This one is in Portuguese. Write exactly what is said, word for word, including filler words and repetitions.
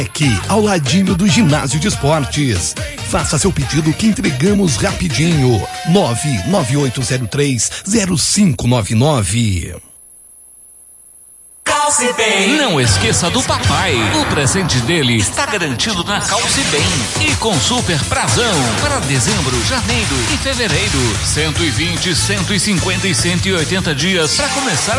Aqui, ao ladinho do ginásio de esportes. Faça seu pedido que entregamos rapidinho. nove nove oito zero três zero cinco nove nove. Calce Bem. Não esqueça do papai. O presente dele está garantido na Calce Bem. E com super prazão para dezembro, janeiro e fevereiro. cento e vinte, cento e cinquenta e cento e oitenta dias para começar